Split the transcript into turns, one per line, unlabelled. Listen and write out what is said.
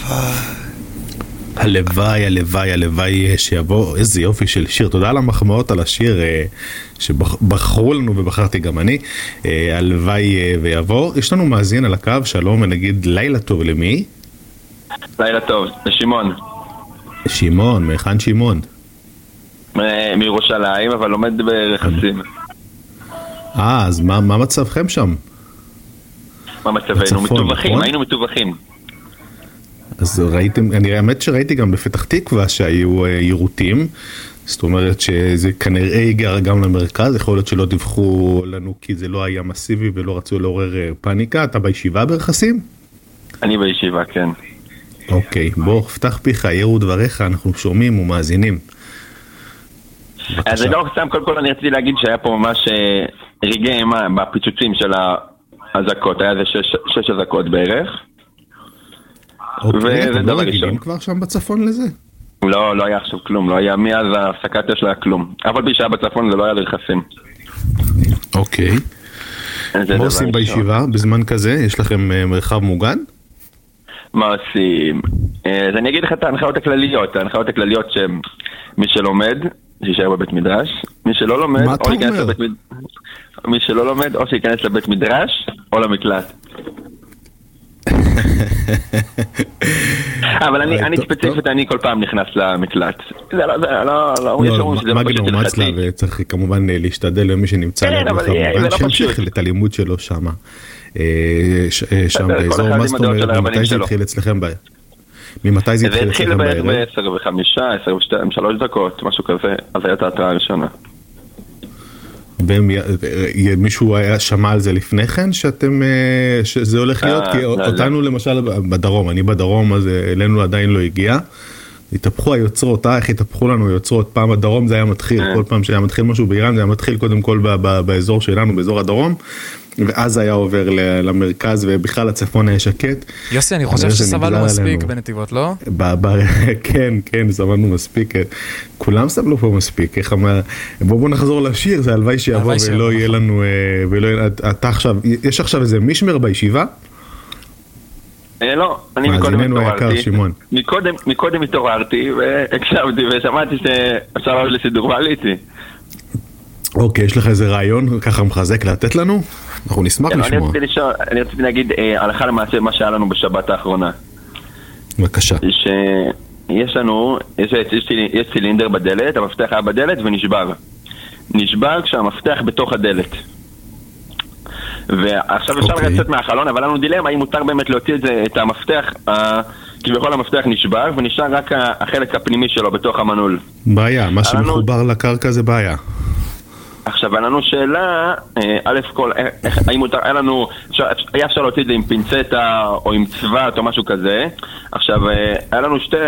הלוואי, הלוואי, הלוואי שיבוא. איזה יופי של שיר. תודה על המחמאות על השיר שבחרו לנו ובחרתי גם אני. הלוואי ויבוא. יש לנו מאזין על הקו, שלום, ונגיד לילה טוב. למי?
לילה טוב, לשמעון.
שמעון, מהיכן שמעון?
מירושלים, אבל לומד ברכסים.
אז מה מצבכם שם?
מה מצבנו? מטווחים,
נכון?
היינו מטווחים.
אז ראיתם, האמת שראיתי גם בפתח תקווה שהיו יירוטים, זאת אומרת שזה כנראה הגיע גם למרכז, יכול להיות שלא דיווחו לנו כי זה לא היה מסיבי ולא רצו לעורר פאניקה. אתה בישיבה ברכסים?
אני בישיבה, כן.
אוקיי, בוא, פתח פיך, ירו דבריך, אנחנו שומעים ומאזינים.
אז זה לא סתם, קודם כל אני רציתי להגיד שהיה פה ממש רגעי אימה בפיצוצים של האזעקות, היה זה 6 אזעקות בערך.
אוקיי, אתם לא רגילים כבר שם בצפון לזה?
לא היה עכשיו כלום, לא היה מאז ההפסקת אש, לא היה כלום. אבל בישיבה בצפון זה לא היה לרכסים.
אוקיי. מה עושים בישיבה בזמן כזה? יש לכם מרחב מוגן?
מה עושים? אז אני אגיד לך את ההנחיות הכלליות. ההנחיות הכלליות שמי שלומד, שישאר בבית מדרש. מי שלא לומד, או שייכנס לבית מדרש, או למקלט. אבל אני ספציפית, אני כל פעם נכנס למקלט. זה לא,
מה גנור מצלה, וצריך כמובן להשתדל למי שנמצא שימשיך את הלימוד שלו שם באזור. מה זאת אומרת, ממתי זה התחיל אצלכם בעיה? ממתי זה התחיל אצלכם בערב?
זה התחיל ב-10:05, 10:03 דקות, משהו כזה, אז הייתה ההתראה הראשונה.
מישהו שמע על זה לפני כן שזה הולך להיות? כי אותנו למשל בדרום, אני בדרום, אז אלינו עדיין לא הגיע. התהפכו היוצרות, איך התהפכו לנו היוצרות? פעם בדרום זה היה מתחיל, כל פעם שהיה מתחיל משהו באיראן זה היה מתחיל קודם כל באזור שלנו, באזור הדרום, ואז היה עובר למרכז, ובכלל הצפון היה שקט.
יוסי, אני חושב שסבלנו מספיק בנתיבות, לא?
כן, סבלנו מספיק. כולם סבלו פה מספיק. בואו נחזור לשיר, זה הלוואי שיבוא ולא יהיה לנו... יש עכשיו איזה מישמר בישיבה?
לא, אני מקודם התעוררתי והקשבתי ושמעתי שאפשר לעוד לסידור ועליתי.
אוקיי, יש לך איזה רעיון ככה מחזק לתת לנו? אנחנו נשמח לשמוע.
אני רציתי להגיד הלכה למעשה מה שהיה לנו בשבת האחרונה.
בבקשה.
שיש לנו, יש צילינדר בדלת, המפתח היה בדלת ונשבר. נשבר כשהמפתח בתוך הדלת. ועכשיו אפשר לצאת מהחלון, אבל לנו דילמה, האם מותר באמת להוציא את המפתח, כביכול המפתח נשבר, ונשאר רק החלק הפנימי שלו בתוך המנעול.
בעיה, מה שמחובר לקרקע זה בעיה.
עכשיו, היה לנו שאלה, א' כל, האם מותר, היה אפשר להוציא את זה עם פינצטה או עם צוות או משהו כזה. עכשיו, היה לנו